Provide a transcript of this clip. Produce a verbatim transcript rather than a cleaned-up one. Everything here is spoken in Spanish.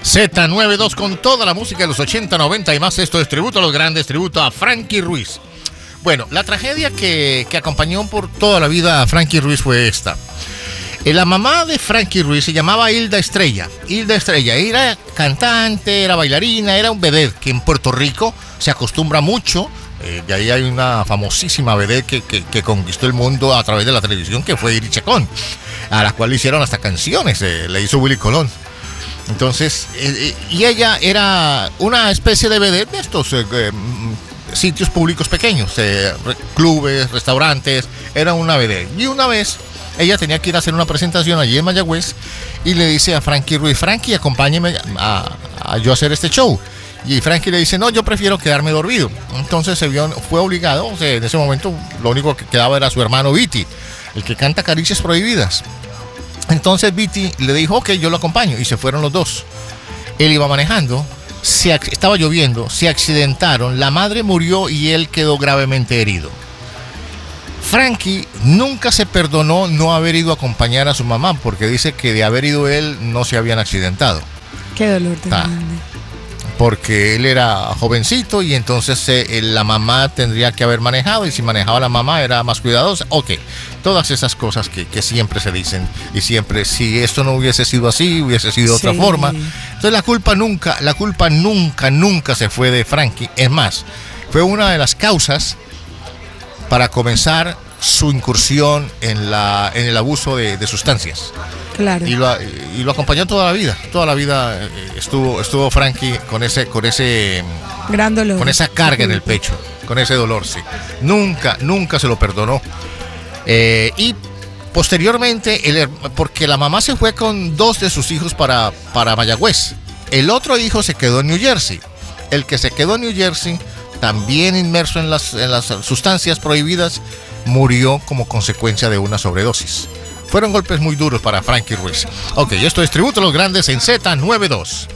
Z noventa y dos con toda la música de los ochenta, noventa y más. Esto es tributo a los grandes, tributo a Frankie Ruiz. Bueno, la tragedia que, que acompañó por toda la vida a Frankie Ruiz fue esta. La mamá de Frankie Ruiz se llamaba Hilda Estrella. Hilda Estrella era cantante, era bailarina, era un vedette que en Puerto Rico se acostumbra mucho. Eh, de ahí hay una famosísima vedette que, que, que conquistó el mundo a través de la televisión, que fue Iri Chacón, a la cual le hicieron hasta canciones, eh, le hizo Willy Colón. Entonces, eh, y ella era una especie de vedette de estos eh, eh, sitios públicos pequeños, eh, clubes, restaurantes, era una vedette. Y una vez ella tenía que ir a hacer una presentación allí en Mayagüez y le dice a Frankie Ruiz: Frankie, acompáñeme a, a yo hacer este show. Y Frankie le dice: no, yo prefiero quedarme dormido. Entonces se vio, fue obligado. O sea, en ese momento lo único que quedaba era su hermano Viti, el que canta Caricias Prohibidas. Entonces Viti le dijo: ok, yo lo acompaño. Y se fueron los dos. Él iba manejando, se, estaba lloviendo, se accidentaron, la madre murió y él quedó gravemente herido. Frankie nunca se perdonó no haber ido a acompañar a su mamá, porque dice que de haber ido él no se habían accidentado. Qué dolor tan grande. Porque él era jovencito y entonces eh, la mamá tendría que haber manejado, y si manejaba la mamá era más cuidadosa. Ok, todas esas cosas que, que siempre se dicen, y siempre, si esto no hubiese sido así, hubiese sido de otra Sí. forma. Entonces la culpa nunca, la culpa nunca, nunca se fue de Frankie. Es más, fue una de las causas para comenzar su incursión en, la, en el abuso de, de sustancias. Claro. Y lo, y lo acompañó toda la vida, toda la vida eh, estuvo, estuvo Frankie con ese, con ese, Gran dolor. con esa carga en el pecho, con ese dolor, sí. Nunca, nunca se lo perdonó. Eh, y posteriormente, el, porque la mamá se fue con dos de sus hijos para, para Mayagüez. El otro hijo se quedó en New Jersey. El que se quedó en New Jersey, también inmerso en las, en las sustancias prohibidas, murió como consecuencia de una sobredosis. Fueron golpes muy duros para Frankie Ruiz. Ok, esto es tributo a los grandes en Z noventa y dos.